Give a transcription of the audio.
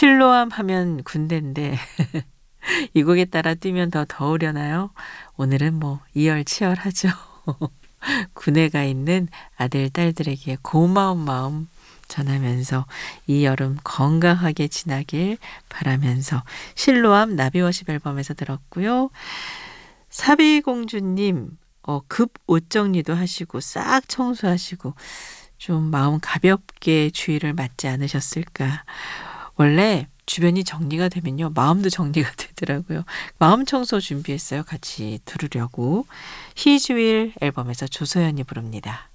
실로암 하면 군대인데 이 곡에 따라 뛰면 더 더우려나요? 오늘은 뭐 이열치열하죠. 군에 가 있는 아들, 딸들에게 고마운 마음 전하면서 이 여름 건강하게 지나길 바라면서 실로암 나비워십 앨범에서 들었고요. 사비공주님 급 옷 정리도 하시고 싹 청소하시고 좀 마음 가볍게 주의를 맞지 않으셨을까. 원래 주변이 정리가 되면요. 마음도 정리가 되더라고요. 마음 청소 준비했어요. 같이 들으려고. 희주일 앨범에서 조소연이 부릅니다.